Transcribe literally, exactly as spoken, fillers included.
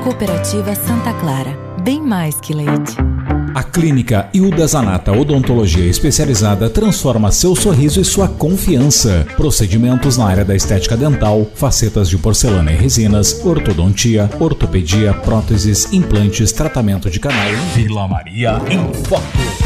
Cooperativa Santa Clara, bem mais que leite. A Clínica Hilda Zanata Odontologia Especializada transforma seu sorriso e sua confiança. Procedimentos na área da estética dental, facetas de porcelana e resinas, ortodontia, ortopedia, próteses, implantes, tratamento de canal. Vila Maria em Foco.